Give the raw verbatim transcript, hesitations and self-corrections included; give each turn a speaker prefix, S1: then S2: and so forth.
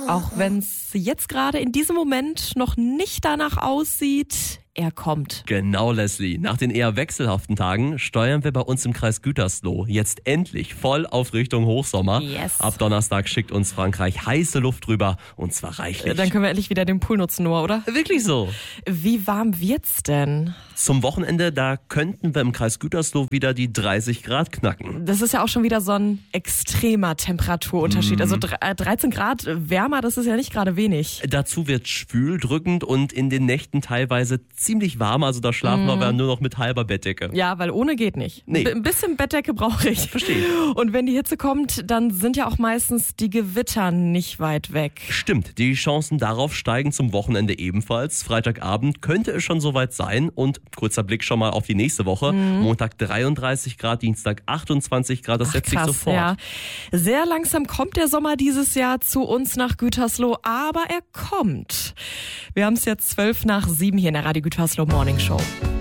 S1: Auch wenn es jetzt gerade in diesem Moment noch nicht danach aussieht, er kommt.
S2: Genau, Leslie. Nach den eher wechselhaften Tagen steuern wir bei uns im Kreis Gütersloh jetzt endlich voll auf Richtung Hochsommer.
S1: Yes.
S2: Ab Donnerstag schickt uns Frankreich heiße Luft rüber und zwar reichlich.
S1: Dann können wir endlich wieder den Pool nutzen, Noah, oder?
S2: Wirklich so.
S1: Wie warm wird's denn?
S2: Zum Wochenende, da könnten wir im Kreis Gütersloh wieder die dreißig Grad knacken.
S1: Das ist ja auch schon wieder so ein extremer Temperaturunterschied. Mm. Also dreizehn Grad wärmer, das ist ja nicht gerade wenig.
S2: Dazu wird schwül, drückend und in den Nächten teilweise ziemlich warm. Also da schlafen mm. wir nur noch mit halber Bettdecke.
S1: Ja, weil ohne geht nicht.
S2: Nee.
S1: Ein bisschen Bettdecke brauche ich.
S2: Verstehe.
S1: Und wenn die Hitze kommt, dann sind ja auch meistens die Gewitter nicht weit weg.
S2: Stimmt, die Chancen darauf steigen zum Wochenende ebenfalls. Freitagabend könnte es schon soweit sein und kurzer Blick schon mal auf die nächste Woche. Mhm. Montag dreiunddreißig Grad, Dienstag achtundzwanzig Grad, das
S1: Ach,
S2: setzt
S1: krass,
S2: sich sofort.
S1: Ja. Sehr langsam kommt der Sommer dieses Jahr zu uns nach Gütersloh, aber er kommt. Wir haben es jetzt zwölf nach sieben hier in der Radio Gütersloh Morning Show.